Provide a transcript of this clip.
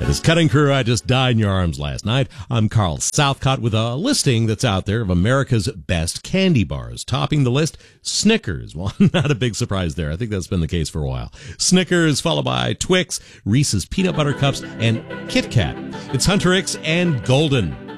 This cutting crew, I just died in your arms last night. I'm Carl Southcott with a listing that's out there of America's best candy bars. Topping the list, Snickers. Well, not a big surprise there. I think that's been the case for a while. Snickers, followed by Twix, Reese's Peanut Butter Cups, and Kit Kat. It's Hunter X and Golden.